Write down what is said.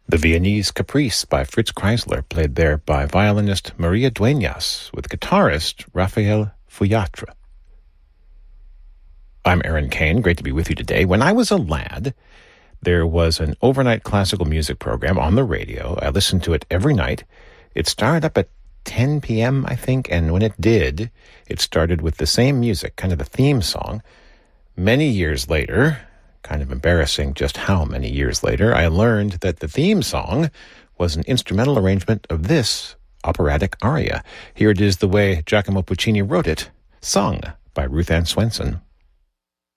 The Viennese Caprice by Fritz Kreisler, played there by violinist Maria Dueñas with guitarist Rafael Fuyatra. I'm Aaron Kane, great to be with you today. When I was a lad, there was an overnight classical music program on the radio. I listened to it every night. It started up at 10 p.m., I think, and when it did, it started with the same music, kind of the theme song. Many years later, kind of embarrassing just how many years later, I learned that the theme song was an instrumental arrangement of this operatic aria. Here it is the way Giacomo Puccini wrote it, sung by Ruth Ann Swenson.